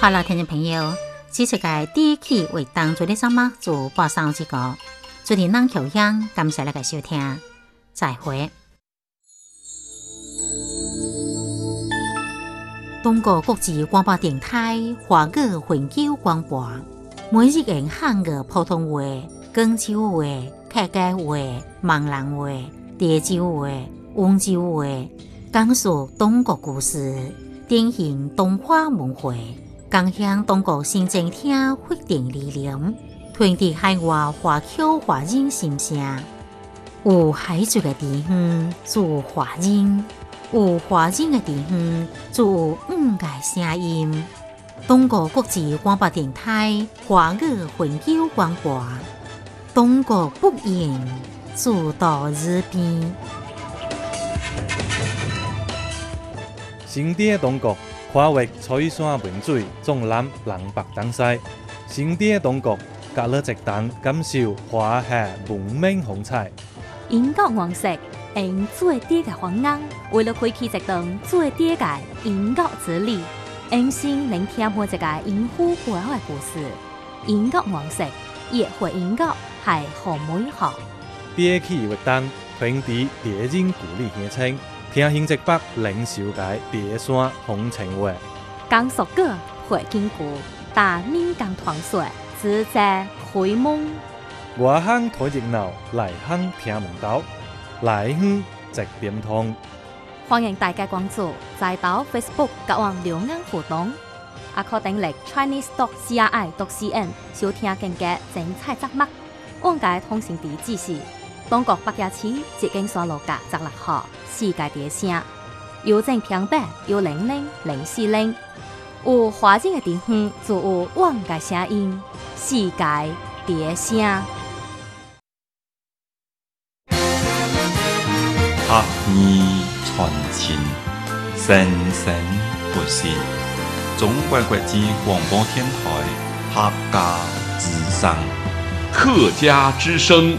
好了，听众朋友，这次嘅第一期为当做的什么做播送这个，祝你能调养，感谢你嘅收听，再会。中国国际广播电台华语环球广播，每日用汉语普通话、广州话、客家话、闽南话、潮州话、温州话，讲述中国故事，典型东华文化，共享中国新政厅发展理念，传递海外华侨华人心声。有海族的地方做华人，有华人的地方做五个声音。中国国际广播电台华语环球广播，中国不言，做到日边。 新店中国跨越彩山文水，纵览南北东西。新店中国隔了一档，感受华夏文明风采。 英國黃石用最低嘅方案，為了開啟一段最低嘅英國之旅，用心聆聽每一個英語背後嘅故事。英國黃石約會英國係好美好。 第一期活動傳遞地人故里鄉情，聽新一北領袖嘅第山風情話。 江蘇歌會經過，但民間團水自在開門。 外鄉睇熱鬧，內鄉聽門道，內鄉直點通。 歡迎大家關注在島 Facebook 各網留言互動，也可訂閱 chinese.cri.cn 收聽更加精彩節目。往屆通訊地址是中國北野市捷徑山路甲16號世界地城，郵政平板1000400。有華人嘅地方就有我嘅聲音，世界地城。 客語傳情，生生不息。中國國際廣播電台客家之聲， 客家之聲。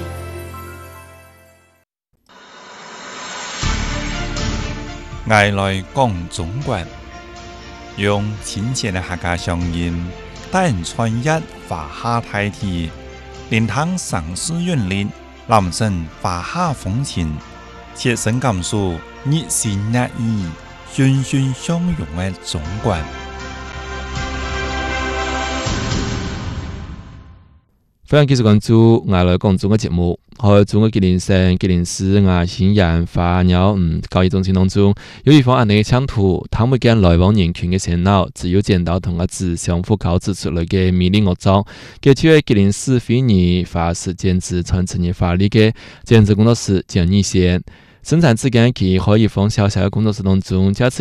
愛來講中國，用親切的客家聲音，帶人穿越華夏大地，連通城市韻律，攬成華夏風情。切身感受日新月異、欣欣相融的中國。 歡迎繼續關注我來講中國節目，喺中國吉林省吉林市雅興縣花鳥交易中心當中，有一方案內搶圖，睇唔見來往人群嘅熱鬧，只有見到同個字相互交織出來嘅美麗樂章。佢就係吉林市非遺法式剪紙傳承業法律嘅剪紙工作室簡義賢。生產之間，佢可以放小小嘅工作室當中，加持